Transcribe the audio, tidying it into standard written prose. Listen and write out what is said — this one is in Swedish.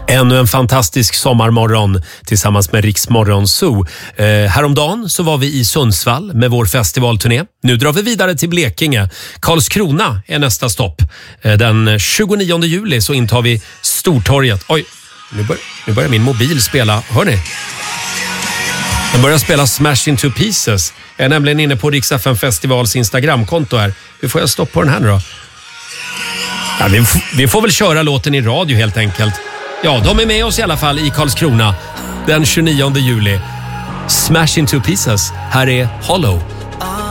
Ännu en fantastisk sommarmorgon tillsammans med Rix Morgon Zoo. Häromdagen så var vi i Sundsvall med vår festivalturné. Nu drar vi vidare till Blekinge. Karlskrona är nästa stopp. Den 29 juli så intar vi Stortorget. Oj, nu börjar min mobil spela. Hör ni? Den börjar spela Smash Into Pieces. Jag är nämligen inne på Rix FM Festivals Instagramkonto här. Hur får jag stopp på den här nu då? Ja, vi får väl köra låten i radio helt enkelt. Ja, de är med oss i alla fall i Karlskrona den 29 juli. Smash Into Pieces. Här är Hollow.